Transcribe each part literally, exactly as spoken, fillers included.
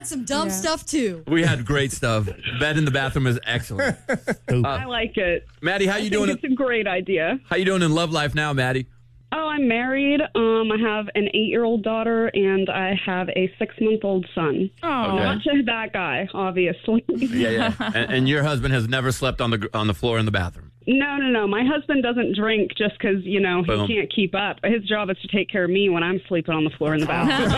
Some dumb Yeah. stuff, too. We had great stuff. Bed in the bathroom is excellent. I like it. Maddie, how I you think doing? It's a great idea. How you doing in love life now, Maddie? Oh, I'm married. Um, I have an eight-year-old daughter, and I have a six-month-old son. Oh, Not to that guy, obviously. Yeah, yeah. and, and your husband has never slept on the on the floor in the bathroom. No, no, no. My husband doesn't drink just because, you know, he Boom. can't keep up. His job is to take care of me when I'm sleeping on the floor in the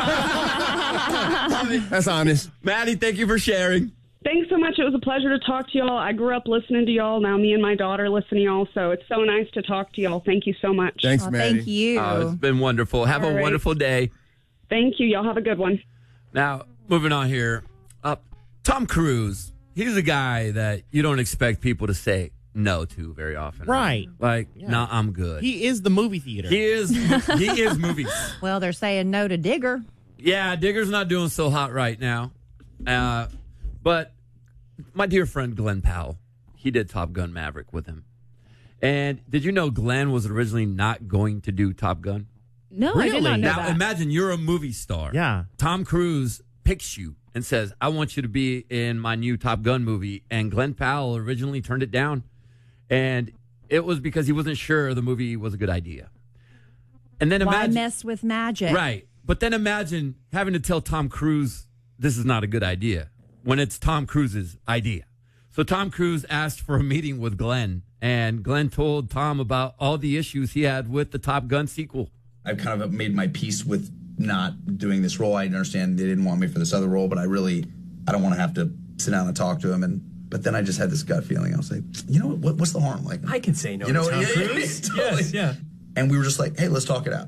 bathroom. That's honest. Maddie, thank you for sharing. Thanks so much. It was a pleasure to talk to y'all. I grew up listening to y'all. Now me and my daughter listen to y'all, so it's so nice to talk to y'all. Thank you so much. Thanks, Oh, Maddie. thank you. Uh, it's been wonderful. Have All a right. wonderful day. Thank you. Y'all have a good one. Now, moving on here. Uh, Tom Cruise, he's a guy that you don't expect people to say no to very often. Right. Like, Yeah. nah, I'm good. He is the movie theater. He is he is movies. well, they're saying no to Digger. Yeah, Digger's not doing so hot right now. Uh, but my dear friend Glenn Powell, he did Top Gun Maverick with him. And did you know Glenn was originally not going to do Top Gun? No, I did Really? not know Now, that. imagine you're a movie star. Yeah. Tom Cruise picks you and says, I want you to be in my new Top Gun movie. And Glenn Powell originally turned it down. And it was because he wasn't sure the movie was a good idea. And then Why imagine. mess with magic? Right. But then imagine having to tell Tom Cruise this is not a good idea when it's Tom Cruise's idea. So Tom Cruise asked for a meeting with Glenn, and Glenn told Tom about all the issues he had with the Top Gun sequel. I've kind of made my peace with not doing this role. I understand they didn't want me for this other role, but I really, I don't want to have to sit down and talk to him. And but then I just had this gut feeling. I was like, you know what? What's the harm? Like, I can say no you know, to Tom yeah, yeah, Cruise. yeah, totally. Yes, yeah. And we were just like, hey, let's talk it out.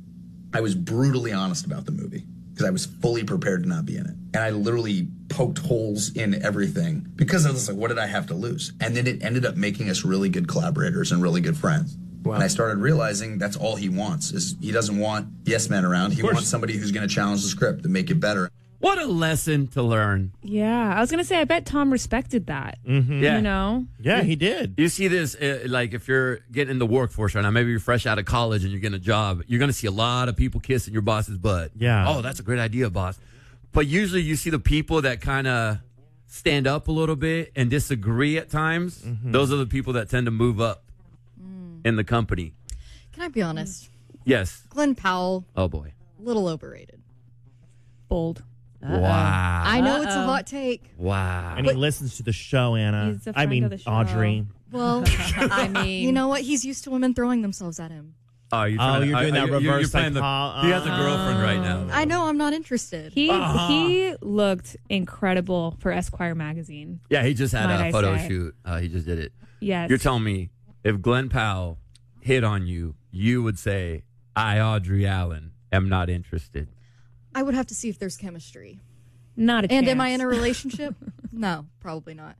I was brutally honest about the movie because I was fully prepared to not be in it. And I literally poked holes in everything because I was like, what did I have to lose? And then it ended up making us really good collaborators and really good friends. Wow. And I started realizing that's all he wants is he doesn't want yes men around. He wants somebody who's going to challenge the script and make it better. What a lesson to learn. Yeah, I was gonna say, I bet Tom respected that. Mm-hmm. Yeah. You know, Yeah, he did. You see this, uh, like if you're getting in the workforce right now, maybe you're fresh out of college and you're getting a job, you're going to see a lot of people kissing your boss's butt. Yeah. Oh, that's a great idea, boss. But usually you see the people that kind of stand up a little bit and disagree at times. Mm-hmm. Those are the people that tend to move up in the company. Can I be honest? Yes. Glenn Powell, Oh, boy. a little overrated. bold. Wow. I know it's a Uh-oh. hot take. Wow. And he listens to the show, Anna. He's a I friend mean, of the show. Audrey. Well, I mean, you know what? He's used to women throwing themselves at him. Oh, you're, Oh, trying to- you're doing are- that you're- you're reverse playing the- psycho- He has a girlfriend right now. I know I'm not interested. he Uh-huh. he looked incredible for Esquire magazine. Yeah, he just had Might a I photo say. shoot. Uh, he just did it. Yes, You're telling me if Glenn Powell hit on you, you would say, I, Audrey Allen, am not interested. I would have to see if there's chemistry. not a And chance. am I in a relationship? No, probably not.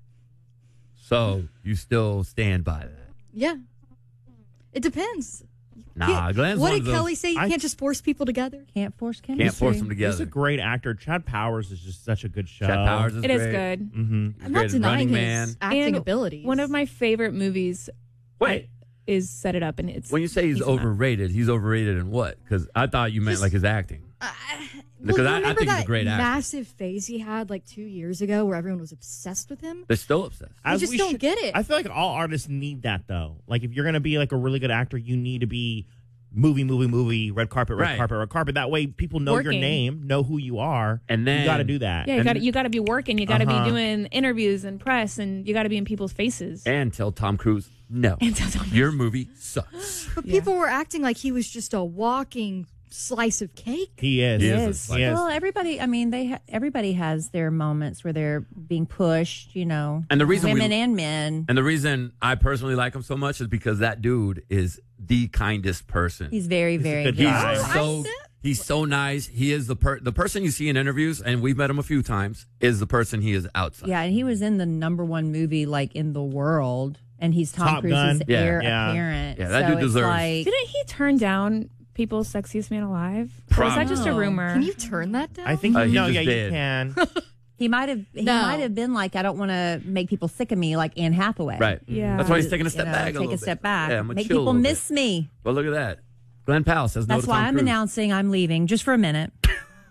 So you still stand by that? Yeah. It depends. Nah, Can't- Glenn's What one did of those, Kelly say? You I- can't just force people together? Can't force chemistry. can't force them He's together. a great actor. Chad Powers is just such a good show. Chad Powers is It is great. good. Mm-hmm. He's I'm great not as denying Running his Man. acting And abilities. One of my favorite movies Wait, is Set It Up, and it's when you say he's, he's in that. overrated, he's overrated in what? Because I thought you meant He's- like his acting. Uh, Because well, you I- I remember think he's a that great actor. massive phase he had like two years ago where everyone was obsessed with him? They're still obsessed. I just don't get it. I feel like all artists need that, though. Like, if you're going to be like a really good actor, you need to be movie, movie, movie, red carpet, red Right. carpet, red carpet. That way people know your Working. name, know who you are. And then- you got to do that. Yeah, you And- got you got to be working. You got to Uh-huh. be doing interviews and press, and you got to be in people's faces. And tell Tom Cruise, no, And tell Tom your movie sucks. But Yeah. people were acting like he was just a walking slice of cake. He is. He He is a is. slice. He is. Well, everybody, I mean, they ha- everybody has their moments where they're being pushed, you know, And the reason women we- and men. And the reason I personally like him so much is because that dude is the kindest person. He's very, He's a very good good. guy. He's so he's so nice. He is the per- the person you see in interviews, and we've met him a few times. Is the person he is outside. Yeah, and he was in the number one movie like in the world, and he's Tom Top Cruise's Gun. Yeah. heir Yeah. apparent. Yeah, that so dude it's deserves- Like, Didn't he turn down People's Sexiest Man Alive? Or was that just a No. rumor? Can you turn that down? I think, Uh, he no, just yeah, did. you can. he might have. He No. might have been like, I don't want to make people sick of me, like Anne Hathaway. Right. Yeah. That's why he's taking a You step know, back. A take little a step bit. back. Yeah, I'm gonna Make chill a people little miss bit. me. Well, look at that. Glenn Powell says no That's to why Tom I'm Cruise. announcing I'm leaving just for a minute.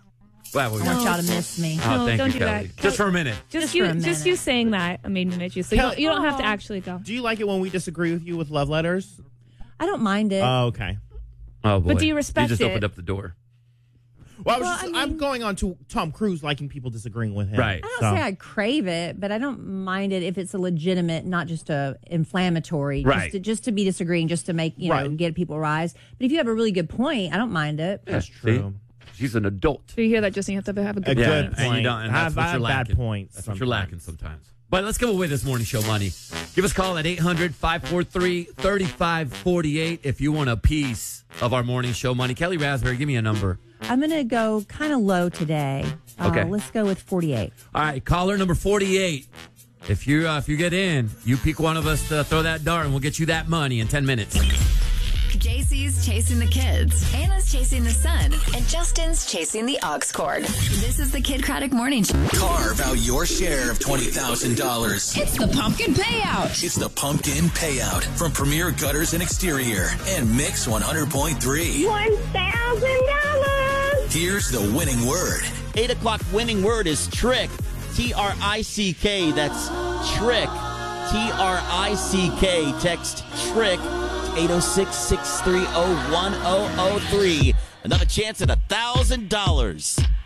Wow, well, I want y'all to miss me. Oh, No, thank don't you, do Kelly. that. Just for a minute. Just, Just you, for a just minute. you saying that made me miss you. So you Kel- don't, you don't have to actually go. Do you like it when we disagree with you with love letters? I don't mind it. Oh, okay. Oh, boy. But do you respect You just it? opened up the door. Well, I was Well, just, I I'm mean- going on to Tom Cruise liking people disagreeing with him. Right. I don't So- say I crave it, but I don't mind it if it's a legitimate, not just a inflammatory, Right. just to, just to be disagreeing, just to make you know Right. get people rise. But if you have a really good point, I don't mind it. That's See? true. She's an adult. So you hear that, Justin? You have to have a A good good Yeah, point. and you don't. And I that's have, what I you're have lacking. bad points. That's what you're sometimes. lacking sometimes. But let's give away this morning show money. Give us a call at eight hundred, five four three, three five four eight if you want a piece of our morning show money. Kelly Raspberry, give me a number. I'm going to go kind of low today. Uh, Okay. Let's go with forty-eight. All right, caller number forty-eight. If you uh, if you get in, you pick one of us to throw that dart, and we'll get you that money in ten minutes. J C's chasing the kids. Anna's chasing the sun. And Justin's chasing the aux cord. This is the Kid Craddock Morning Show. Carve out your share of twenty thousand dollars. It's the pumpkin payout. It's the Pumpkin Payout from Premier Gutters and Exterior and Mix one hundred point three. one thousand dollars. Here's the winning word. Eight o'clock winning word is trick. T R I C K. That's trick. T R I C K. Text trick to eight oh six, six three oh, one oh oh three. Another chance at a thousand dollars.